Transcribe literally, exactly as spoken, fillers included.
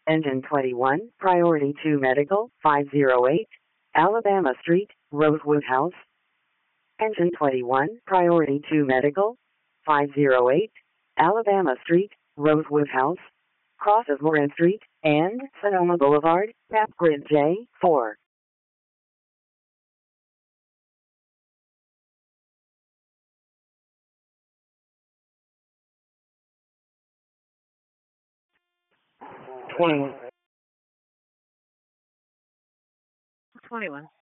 Engine twenty-one, Priority two Medical, five oh eight, Alabama Street, Rosewood House. Engine twenty-one, Priority two Medical, five oh eight, Alabama Street, Rosewood House, cross of Moran Street, and Sonoma Boulevard, map grid J four. twenty-one. twenty-one.